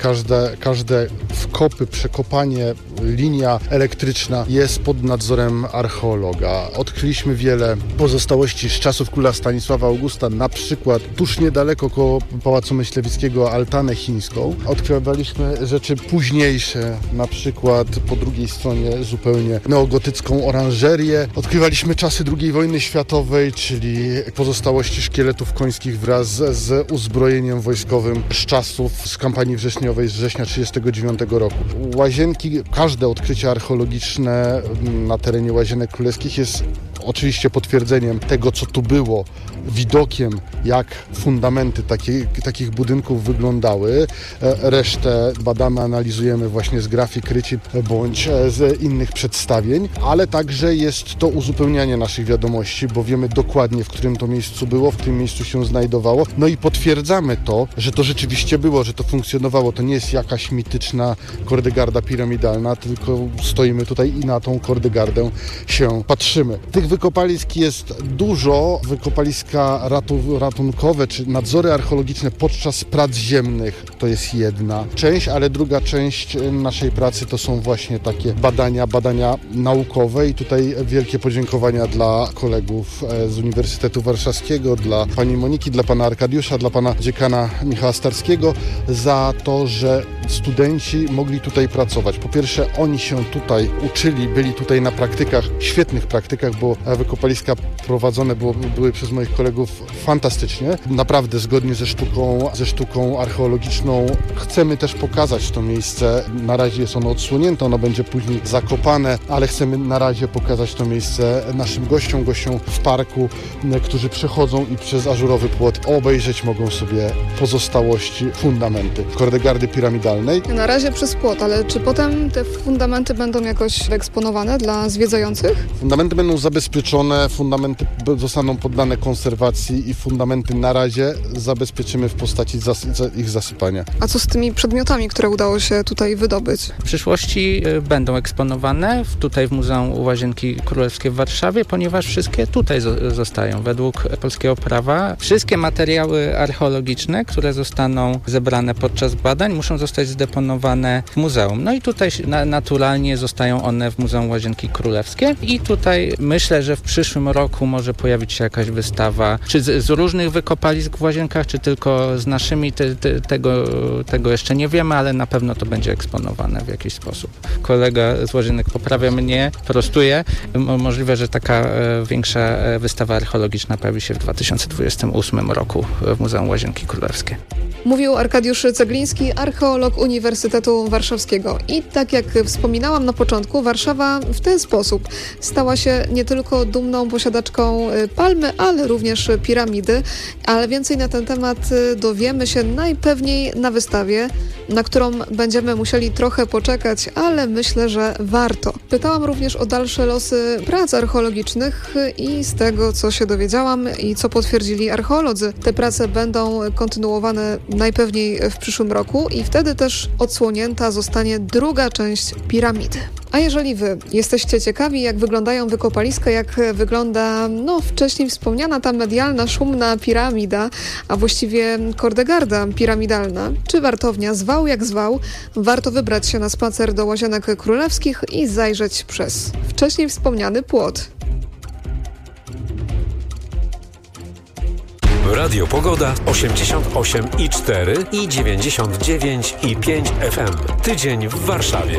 Speaker 12: każde wkopy, przekopanie, linia elektryczna jest pod nadzorem archeologa. Odkryliśmy wiele pozostałości z czasów króla Stanisława Augusta, na przykład tuż niedaleko koło Pałacu Myślewickiego altanę chińską. Odkrywaliśmy rzeczy późniejsze, na przykład po drugiej stronie zupełnie neogotycką oranżerię. Odkrywaliśmy czasy II wojny światowej, czyli pozostałości szkieletów końskich wraz z uzbrojeniem wojskowym z kampanii wrześniowej z września 1939 roku. Łazienki, każde odkrycie archeologiczne na terenie Łazienek Królewskich jest oczywiście potwierdzeniem tego, co tu było, widokiem, jak fundamenty takich budynków wyglądały. Resztę badamy, analizujemy właśnie z grafik rycin bądź z innych przedstawień, ale także jest to uzupełnianie naszych wiadomości, bo wiemy dokładnie, w którym to miejscu było, w którym miejscu się znajdowało. No i potwierdzamy to, że to rzeczywiście było, że to funkcjonowało. To nie jest jakaś mityczna Corps de Garde piramidalna, tylko stoimy tutaj i na tą Corps de Gardę się patrzymy. Tych wykopalisk jest dużo. Wykopaliska ratunkowe czy nadzory archeologiczne podczas prac ziemnych to jest jedna część, ale druga część naszej pracy to są właśnie takie badania naukowe i tutaj wielkie podziękowania dla kolegów z Uniwersytetu Warszawskiego, dla pani Moniki, dla pana Arkadiusza, dla pana dziekana Michała Starskiego za to, że studenci mogli tutaj pracować. Po pierwsze, oni się tutaj uczyli, byli tutaj na praktykach, świetnych praktykach, bo wykopaliska prowadzone były przez moich kolegów fantastycznie, naprawdę zgodnie ze sztuką archeologiczną. Chcemy też pokazać to miejsce. Na razie jest ono odsłonięte, ono będzie później zakopane, ale chcemy na razie pokazać to miejsce naszym gościom w parku, którzy przechodzą i przez ażurowy płot obejrzeć mogą sobie pozostałości, fundamenty Corps de Garde piramidalnej.
Speaker 8: Na razie przez płot, ale czy potem te fundamenty będą jakoś wyeksponowane dla zwiedzających?
Speaker 12: Fundamenty będą zabezpieczone zabezpieczone, fundamenty zostaną poddane konserwacji i fundamenty na razie zabezpieczymy w postaci ich zasypania.
Speaker 8: A co z tymi przedmiotami, które udało się tutaj wydobyć?
Speaker 5: W przyszłości będą eksponowane tutaj w Muzeum Łazienki Królewskie w Warszawie, ponieważ wszystkie tutaj zostają. Według polskiego prawa wszystkie materiały archeologiczne, które zostaną zebrane podczas badań, muszą zostać zdeponowane w muzeum. No i tutaj naturalnie zostają one w Muzeum Łazienki Królewskie i tutaj myślę, że w przyszłym roku może pojawić się jakaś wystawa, czy z różnych wykopalisk w Łazienkach, czy tylko z naszymi, tego jeszcze nie wiemy, ale na pewno to będzie eksponowane w jakiś sposób. Kolega z Łazienek poprawia mnie, prostuje. Możliwe, że taka większa wystawa archeologiczna pojawi się w 2028 roku w Muzeum Łazienki Królewskie.
Speaker 8: Mówił Arkadiusz Cegliński, archeolog Uniwersytetu Warszawskiego. I tak jak wspominałam na początku, Warszawa w ten sposób stała się nie tylko dumną posiadaczką palmy, ale również piramidy. Ale więcej na ten temat dowiemy się najpewniej na wystawie, na którą będziemy musieli trochę poczekać, ale myślę, że warto. Pytałam również o dalsze losy prac archeologicznych i z tego, co się dowiedziałam i co potwierdzili archeolodzy, te prace będą kontynuowane najpewniej w przyszłym roku i wtedy też odsłonięta zostanie druga część piramidy. A jeżeli wy jesteście ciekawi, jak wyglądają wykopaliska, jak wygląda wcześniej wspomniana ta medialna, szumna piramida, a właściwie kordegarda piramidalna, czy wartownia zwał jak zwał, warto wybrać się na spacer do Łazienek Królewskich i zajrzeć przez wcześniej wspomniany płot.
Speaker 4: Radio Pogoda 88,4 i 99,5 FM. Tydzień w Warszawie.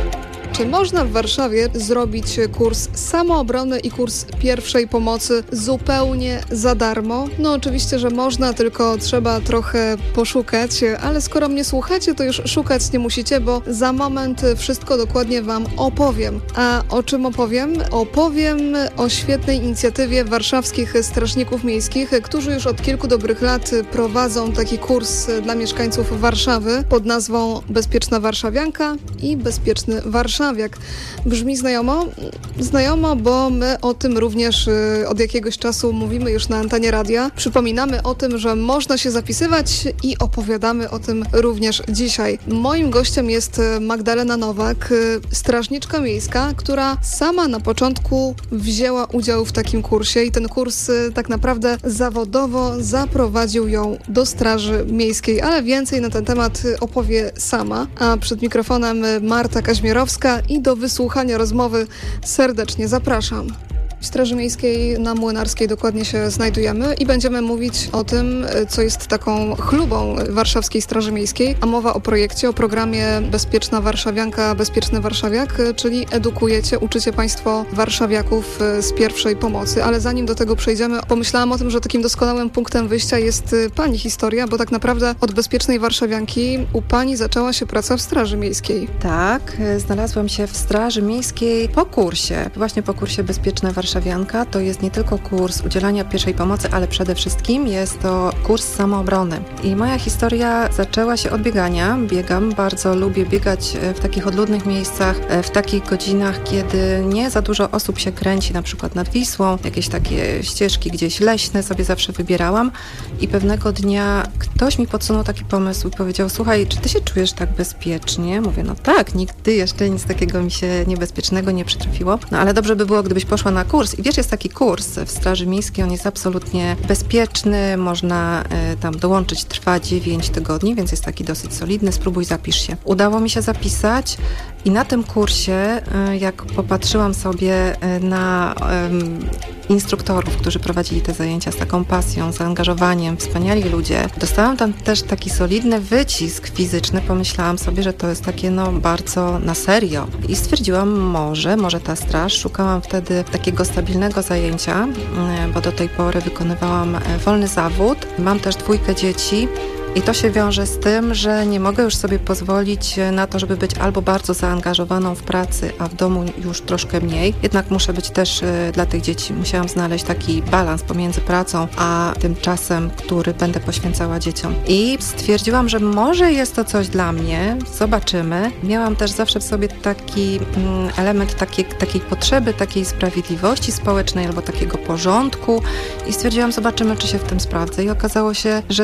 Speaker 8: Czy można w Warszawie zrobić kurs samoobrony i kurs pierwszej pomocy zupełnie za darmo? No oczywiście, że można, tylko trzeba trochę poszukać, ale skoro mnie słuchacie, to już szukać nie musicie, bo za moment wszystko dokładnie Wam opowiem. A o czym opowiem? Opowiem o świetnej inicjatywie warszawskich strażników miejskich, którzy już od kilku dobrych lat prowadzą taki kurs dla mieszkańców Warszawy pod nazwą Bezpieczna Warszawianka i Bezpieczny Warszawiak. Brzmi znajomo? Znajomo, bo my o tym również od jakiegoś czasu mówimy już na antenie radia. Przypominamy o tym, że można się zapisywać i opowiadamy o tym również dzisiaj. Moim gościem jest Magdalena Nowak, strażniczka miejska, która sama na początku wzięła udział w takim kursie i ten kurs tak naprawdę zawodowo zaprowadził ją do Straży Miejskiej, ale więcej na ten temat opowie sama. A przed mikrofonem Marta Kaźmierowska i do wysłuchania rozmowy serdecznie zapraszam. W Straży Miejskiej na Młynarskiej dokładnie się znajdujemy i będziemy mówić o tym, co jest taką chlubą Warszawskiej Straży Miejskiej, a mowa o projekcie, o programie Bezpieczna Warszawianka, Bezpieczny Warszawiak, czyli edukujecie, uczycie Państwo warszawiaków z pierwszej pomocy, ale zanim do tego przejdziemy, pomyślałam o tym, że takim doskonałym punktem wyjścia jest Pani historia, bo tak naprawdę od Bezpiecznej Warszawianki u Pani zaczęła się praca w Straży Miejskiej.
Speaker 13: Tak, znalazłam się w Straży Miejskiej po kursie, właśnie po kursie Bezpieczna Warszawianka. To jest nie tylko kurs udzielania pierwszej pomocy, ale przede wszystkim jest to kurs samoobrony. I moja historia zaczęła się od biegania. Biegam, bardzo lubię biegać w takich odludnych miejscach, w takich godzinach, kiedy nie za dużo osób się kręci, na przykład nad Wisłą. Jakieś takie ścieżki gdzieś leśne sobie zawsze wybierałam i pewnego dnia ktoś mi podsunął taki pomysł i powiedział: słuchaj, czy ty się czujesz tak bezpiecznie? Mówię, no tak, nigdy jeszcze nic takiego mi się niebezpiecznego nie przytrafiło. No ale dobrze by było, gdybyś poszła na kurs. I wiesz, jest taki kurs w Straży Miejskiej, on jest absolutnie bezpieczny, można tam dołączyć, trwa 9 tygodni, więc jest taki dosyć solidny, spróbuj, zapisz się. Udało mi się zapisać i na tym kursie, jak popatrzyłam sobie na instruktorów, którzy prowadzili te zajęcia z taką pasją, zaangażowaniem, wspaniali ludzie, dostałam tam też taki solidny wycisk fizyczny, pomyślałam sobie, że to jest takie bardzo na serio i stwierdziłam, może ta straż, szukałam wtedy takiego stabilnego zajęcia, bo do tej pory wykonywałam wolny zawód, mam też 2 dzieci I to się wiąże z tym, że nie mogę już sobie pozwolić na to, żeby być albo bardzo zaangażowaną w pracy, a w domu już troszkę mniej. Jednak muszę być też dla tych dzieci. Musiałam znaleźć taki balans pomiędzy pracą, a tym czasem, który będę poświęcała dzieciom. I stwierdziłam, że może jest to coś dla mnie. Zobaczymy. Miałam też zawsze w sobie taki element takiej potrzeby, takiej sprawiedliwości społecznej albo takiego porządku i stwierdziłam, zobaczymy, czy się w tym sprawdzę. I okazało się, że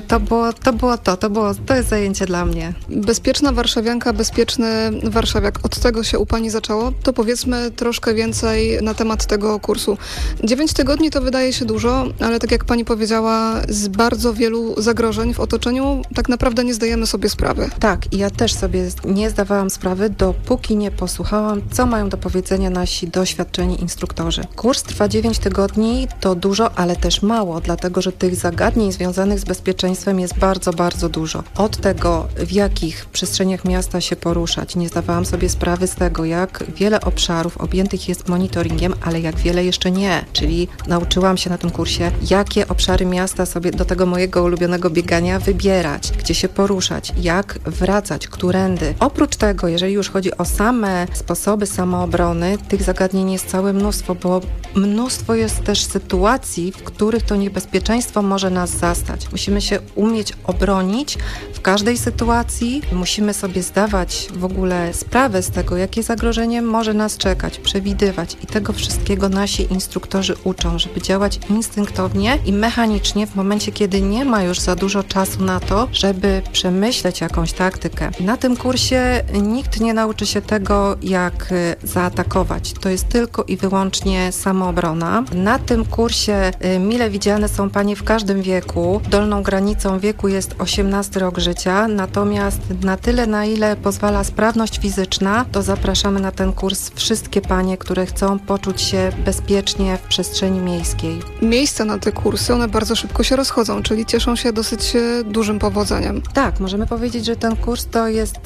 Speaker 13: to jest zajęcie dla mnie.
Speaker 8: Bezpieczna warszawianka, bezpieczny warszawiak. Od tego się u Pani zaczęło. To powiedzmy troszkę więcej na temat tego kursu. 9 tygodni to wydaje się dużo, ale tak jak Pani powiedziała, z bardzo wielu zagrożeń w otoczeniu tak naprawdę nie zdajemy sobie sprawy.
Speaker 13: Tak, i ja też sobie nie zdawałam sprawy, dopóki nie posłuchałam, co mają do powiedzenia nasi doświadczeni instruktorzy. Kurs trwa 9 tygodni, to dużo, ale też mało, dlatego że tych zagadnień związanych z bezpieczeństwem jest bardzo, bardzo dużo. Od tego, w jakich przestrzeniach miasta się poruszać, nie zdawałam sobie sprawy z tego, jak wiele obszarów objętych jest monitoringiem, ale jak wiele jeszcze nie. Czyli nauczyłam się na tym kursie, jakie obszary miasta sobie do tego mojego ulubionego biegania wybierać, gdzie się poruszać, jak wracać, którędy. Oprócz tego, jeżeli już chodzi o same sposoby samoobrony, tych zagadnień jest całe mnóstwo, bo mnóstwo jest też sytuacji, w których to niebezpieczeństwo może nas zastać. Musimy się umieć obronić w każdej sytuacji. Musimy sobie zdawać w ogóle sprawę z tego, jakie zagrożenie może nas czekać, przewidywać i tego wszystkiego nasi instruktorzy uczą, żeby działać instynktownie i mechanicznie w momencie, kiedy nie ma już za dużo czasu na to, żeby przemyśleć jakąś taktykę. Na tym kursie nikt nie nauczy się tego, jak zaatakować. To jest tylko i wyłącznie samoobrona. Na tym kursie mile widziane są panie w każdym wieku. Dolną granicą wieku jest 18 rok życia, natomiast na tyle, na ile pozwala sprawność fizyczna, to zapraszamy na ten kurs wszystkie panie, które chcą poczuć się bezpiecznie w przestrzeni miejskiej.
Speaker 8: Miejsca na te kursy, one bardzo szybko się rozchodzą, czyli cieszą się dosyć dużym powodzeniem.
Speaker 13: Tak, możemy powiedzieć, że ten kurs to jest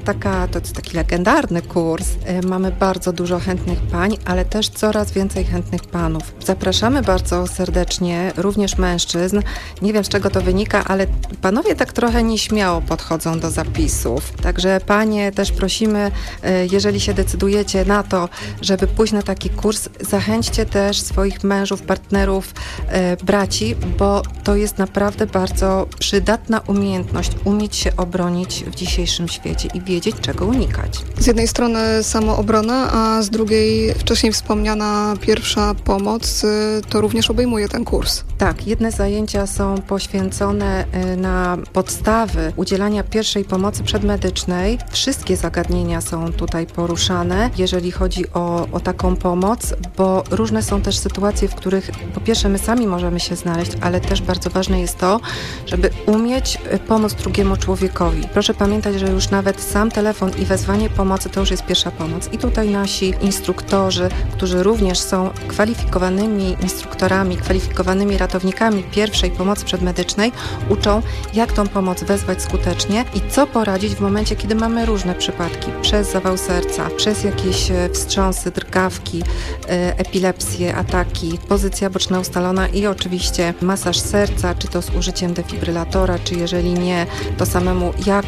Speaker 13: taki legendarny kurs. Mamy bardzo dużo chętnych pań, ale też coraz więcej chętnych panów. Zapraszamy bardzo serdecznie również mężczyzn. Nie wiem, z czego to wynika, ale panowie tak trochę nieśmiało podchodzą do zapisów. Także panie też prosimy, jeżeli się decydujecie na to, żeby pójść na taki kurs, zachęćcie też swoich mężów, partnerów, braci, bo to jest naprawdę bardzo przydatna umiejętność, umieć się obronić w dzisiejszym świecie i wiedzieć, czego unikać.
Speaker 8: Z jednej strony samoobrona, a z drugiej wcześniej wspomniana pierwsza pomoc, to również obejmuje ten kurs.
Speaker 13: Tak, jedne zajęcia są poświęcone na podstawy udzielania pierwszej pomocy przedmedycznej. Wszystkie zagadnienia są tutaj poruszane, jeżeli chodzi o taką pomoc, bo różne są też sytuacje, w których po pierwsze my sami możemy się znaleźć, ale też bardzo ważne jest to, żeby umieć pomóc drugiemu człowiekowi. Proszę pamiętać, że już nawet sam telefon i wezwanie pomocy to już jest pierwsza pomoc. I tutaj nasi instruktorzy, którzy również są kwalifikowanymi instruktorami, kwalifikowanymi ratownikami pierwszej pomocy przedmedycznej, uczą, jak tą pomoc wezwać skutecznie i co poradzić w momencie, kiedy mamy różne przypadki. Przez zawał serca, przez jakieś wstrząsy, drgawki, epilepsję, ataki, pozycja boczna ustalona i oczywiście masaż serca, czy to z użyciem defibrylatora, czy jeżeli nie, to samemu jak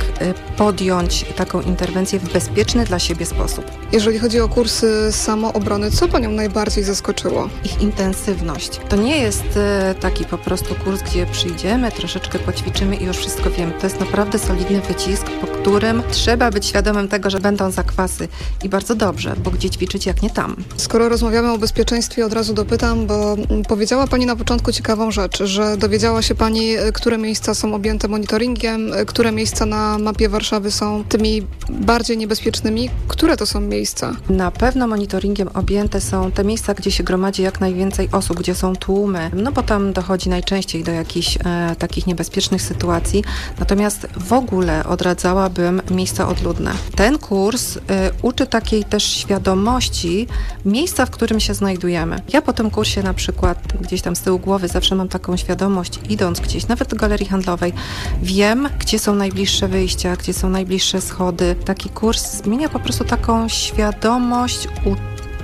Speaker 13: podjąć taką interwencję w bezpieczny dla siebie sposób.
Speaker 8: Jeżeli chodzi o kursy samoobrony, co Panią najbardziej zaskoczyło?
Speaker 13: Ich intensywność. To nie jest taki po prostu kurs, gdzie przyjdziemy, troszeczkę poćwiczymy i już wszystko wiemy. To jest naprawdę solidny wycisk, po którym trzeba być świadomym tego, że będą zakwasy. I bardzo dobrze, bo gdzie ćwiczyć, jak nie tam.
Speaker 8: Skoro rozmawiamy o bezpieczeństwie, od razu dopytam, bo powiedziała Pani na początku ciekawą rzecz, że dowiedziała się Pani, które miejsca są objęte monitoringiem, które miejsca na mapie Warszawy są tymi bardziej niebezpiecznymi. Które to są miejsca?
Speaker 13: Na pewno monitoringiem objęte są te miejsca, gdzie się gromadzi jak najwięcej osób, gdzie są tłumy, no bo tam dochodzi najczęściej do jakichś takich niebezpiecznych sytuacji. Natomiast w ogóle odradzałabym miejsca odludne. Ten kurs uczy takiej też świadomości miejsca, w którym się znajdujemy. Ja po tym kursie na przykład gdzieś tam z tyłu głowy zawsze mam taką świadomość, idąc gdzieś, nawet do galerii handlowej, wiem, gdzie są najbliższe wyjścia, gdzie są najbliższe schody. Taki kurs zmienia po prostu taką świadomość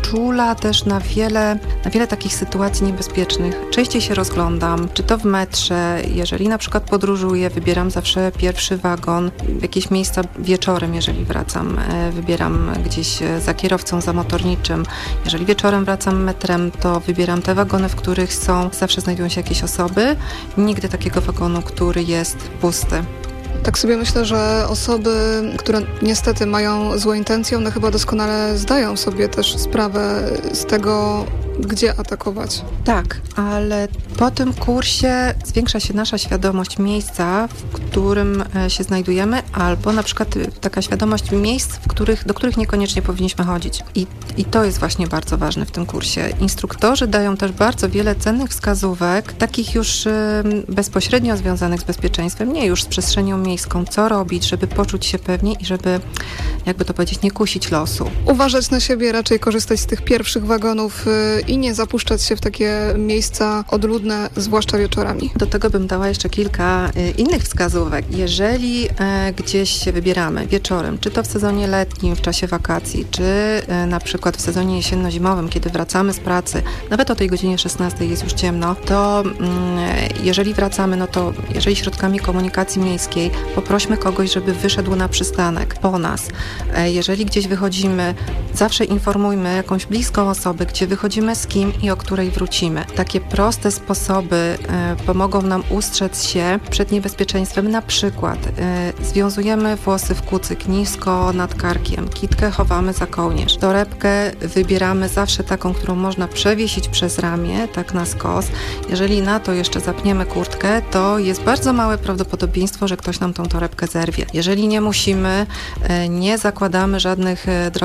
Speaker 13: czula też na wiele takich sytuacji niebezpiecznych. Częściej się rozglądam, czy to w metrze, jeżeli na przykład podróżuję, wybieram zawsze pierwszy wagon, jakieś miejsca wieczorem, jeżeli wracam, wybieram gdzieś za kierowcą, za motorniczym. Jeżeli wieczorem wracam metrem, to wybieram te wagony, w których zawsze znajdują się jakieś osoby. Nigdy takiego wagonu, który jest pusty.
Speaker 8: Tak sobie myślę, że osoby, które niestety mają złe intencje, one chyba doskonale zdają sobie też sprawę z tego, gdzie atakować.
Speaker 13: Tak, ale po tym kursie zwiększa się nasza świadomość miejsca, w którym się znajdujemy, albo na przykład taka świadomość miejsc, do których niekoniecznie powinniśmy chodzić. I to jest właśnie bardzo ważne w tym kursie. Instruktorzy dają też bardzo wiele cennych wskazówek, takich już bezpośrednio związanych z bezpieczeństwem, nie już z przestrzenią miejską, co robić, żeby poczuć się pewnie i żeby, jakby to powiedzieć, nie kusić losu.
Speaker 8: Uważać na siebie, raczej korzystać z tych pierwszych wagonów i nie zapuszczać się w takie miejsca odludne, zwłaszcza wieczorami.
Speaker 13: Do tego bym dała jeszcze kilka innych wskazówek. Jeżeli gdzieś się wybieramy wieczorem, czy to w sezonie letnim, w czasie wakacji, czy na przykład w sezonie jesienno-zimowym, kiedy wracamy z pracy, nawet o tej godzinie 16 jest już ciemno, to jeżeli wracamy, no to jeżeli środkami komunikacji miejskiej, poprośmy kogoś, żeby wyszedł na przystanek po nas. Jeżeli gdzieś wychodzimy, zawsze informujmy jakąś bliską osobę, gdzie wychodzimy, z kim i o której wrócimy. Takie proste sposoby pomogą nam ustrzec się przed niebezpieczeństwem. Na przykład związujemy włosy w kucyk nisko nad karkiem, kitkę chowamy za kołnierz. Torebkę wybieramy zawsze taką, którą można przewiesić przez ramię, tak na skos. Jeżeli na to jeszcze zapniemy kurtkę, to jest bardzo małe prawdopodobieństwo, że ktoś nam tą torebkę zerwie. Jeżeli nie musimy, nie zakładamy żadnej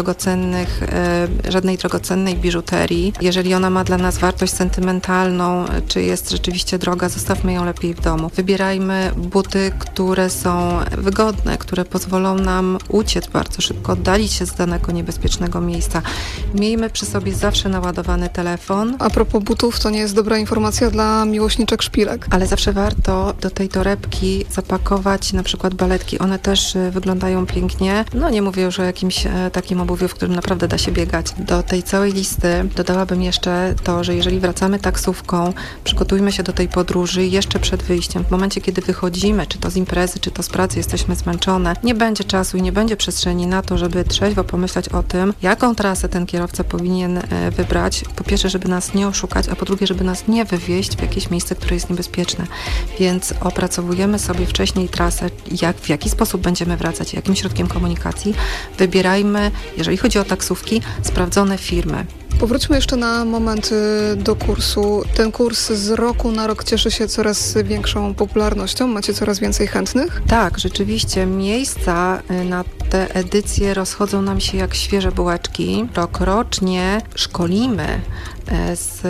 Speaker 13: drogocennej biżuterii. Jeżeli ona ma dla nas wartość sentymentalną, czy jest rzeczywiście droga, zostawmy ją lepiej w domu. Wybierajmy buty, które są wygodne, które pozwolą nam uciec bardzo szybko, oddalić się z danego niebezpiecznego miejsca. Miejmy przy sobie zawsze naładowany telefon.
Speaker 8: A propos butów, to nie jest dobra informacja dla miłośniczek szpilek.
Speaker 13: Ale zawsze warto do tej torebki zapakować na przykład baletki. One też wyglądają pięknie. No nie mówię już o jakimś takim obuwiu, w którym naprawdę da się biegać. Do tej całej listy dodałabym jeszcze to, że jeżeli wracamy taksówką, przygotujmy się do tej podróży jeszcze przed wyjściem. W momencie, kiedy wychodzimy, czy to z imprezy, czy to z pracy, jesteśmy zmęczone, nie będzie czasu i nie będzie przestrzeni na to, żeby trzeźwo pomyśleć o tym, jaką trasę ten kierowca powinien wybrać. Po pierwsze, żeby nas nie oszukać, a po drugie, żeby nas nie wywieźć w jakieś miejsce, które jest niebezpieczne. Więc opracowujemy sobie wcześniej trasę, w jaki sposób będziemy wracać, jakim środkiem komunikacji. Wybierajmy, jeżeli chodzi o taksówki, sprawdzone firmy.
Speaker 8: Powróćmy jeszcze na moment do kursu. Ten kurs z roku na rok cieszy się coraz większą popularnością. Macie coraz więcej chętnych?
Speaker 13: Tak, rzeczywiście. Miejsca na te edycje rozchodzą nam się jak świeże bułeczki. Rokrocznie szkolimy z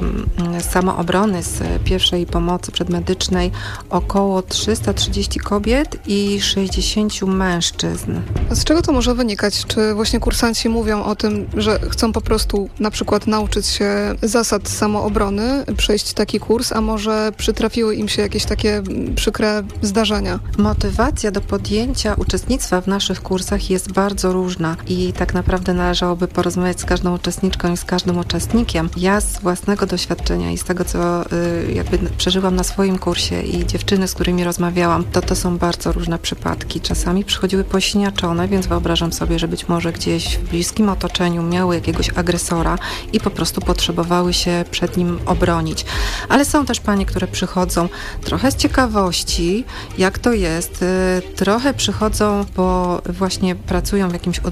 Speaker 13: samoobrony, z pierwszej pomocy przedmedycznej około 330 kobiet i 60 mężczyzn.
Speaker 8: A z czego to może wynikać? Czy właśnie kursanci mówią o tym, że chcą po prostu na przykład nauczyć się zasad samoobrony, przejść taki kurs, a może przytrafiły im się jakieś takie przykre zdarzenia?
Speaker 13: Motywacja do podjęcia uczestnictwa w naszych kursach jest bardzo różna i tak naprawdę należałoby porozmawiać z każdą uczestniczką i z każdym uczestnikiem. Ja z własnego doświadczenia i z tego, co jakby przeżyłam na swoim kursie i dziewczyny, z którymi rozmawiałam, to są bardzo różne przypadki. Czasami przychodziły posiniaczone, więc wyobrażam sobie, że być może gdzieś w bliskim otoczeniu miały jakiegoś agresora i po prostu potrzebowały się przed nim obronić. Ale są też panie, które przychodzą trochę z ciekawości, jak to jest, trochę przychodzą, bo właśnie pracują w jakimś